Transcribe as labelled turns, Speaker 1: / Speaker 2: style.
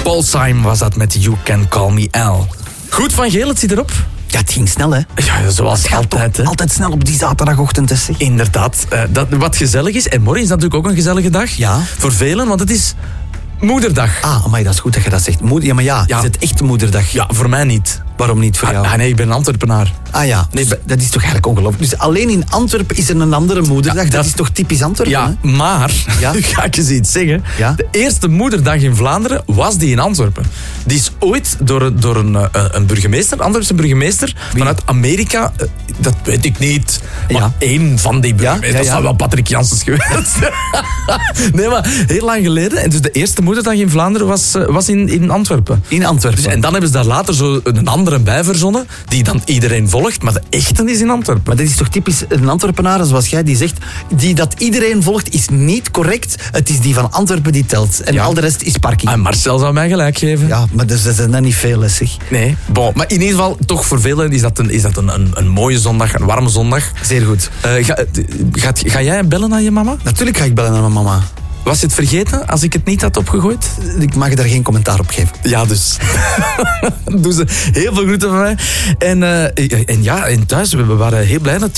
Speaker 1: Paul Simon was dat met You Can Call Me Al. Goed van Geel, het zit erop.
Speaker 2: Ja, het ging snel, hè?
Speaker 1: Ja, zoals altijd, hè.
Speaker 2: Altijd snel op die zaterdagochtend, zeg.
Speaker 1: Inderdaad. Wat gezellig is. En morgen is natuurlijk ook een gezellige dag.
Speaker 2: Ja.
Speaker 1: Voor velen, want het is Moederdag.
Speaker 2: Maar dat is goed dat je dat zegt. Ja, maar ja, is het echt Moederdag?
Speaker 1: Ja, voor mij niet.
Speaker 2: Waarom niet voor jou?
Speaker 1: Nee, ik ben een Antwerpenaar.
Speaker 2: Ja, nee, dat is toch eigenlijk ongelooflijk. Dus alleen in Antwerpen is er een andere Moederdag.
Speaker 1: Ja,
Speaker 2: dat is toch typisch Antwerpen,
Speaker 1: Ja,
Speaker 2: hè?
Speaker 1: maar, ga ik eens iets zeggen.
Speaker 2: Ja?
Speaker 1: De eerste Moederdag in Vlaanderen was die in Antwerpen. Die is ooit door een burgemeester, een Antwerpse burgemeester, vanuit Amerika, dat weet ik niet, maar één van die burgemeesters, dat zou wel Patrick Janssens geweest. Nee, maar heel lang geleden. En dus de eerste Moederdag in Vlaanderen was in Antwerpen.
Speaker 2: In Antwerpen.
Speaker 1: Dus, en dan hebben ze daar later zo een andere bij verzonnen, die dan iedereen volgt, maar de echte is in Antwerpen.
Speaker 2: Maar dat is toch typisch een Antwerpenaar, zoals jij, die zegt, die dat iedereen volgt, is niet correct. Het is die van Antwerpen die telt. En al de rest is parking.
Speaker 1: Marcel zou mij gelijk geven.
Speaker 2: Ja, maar dat zijn dan niet veel, zeg.
Speaker 1: Nee, bon. Maar in ieder geval, toch voor velen is dat een mooie zondag, een warme zondag.
Speaker 2: Zeer goed.
Speaker 1: Ga jij bellen aan je mama?
Speaker 2: Natuurlijk ga ik bellen aan mijn mama.
Speaker 1: Was je het vergeten als ik het niet had opgegooid?
Speaker 2: Ik mag daar geen commentaar op geven.
Speaker 1: Ja, dus. Doe ze heel veel groeten van mij. En thuis, we waren heel blij dat